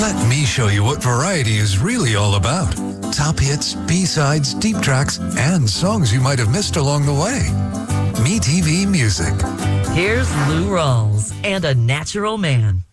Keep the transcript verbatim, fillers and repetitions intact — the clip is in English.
Let me show you what variety is really all about. Top hits, B-sides, deep tracks, and songs you might have missed along the way. Me T V Music. Here's Lou Rawls and A Natural Man.